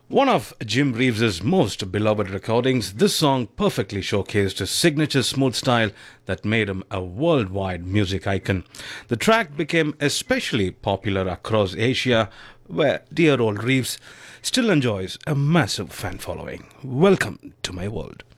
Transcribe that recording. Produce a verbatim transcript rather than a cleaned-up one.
One of Jim Reeves's most beloved recordings, this song perfectly showcased his signature smooth style that made him a worldwide music icon. The track became especially popular across Asia, where dear old Reeves still enjoys a massive fan following. Welcome to my world.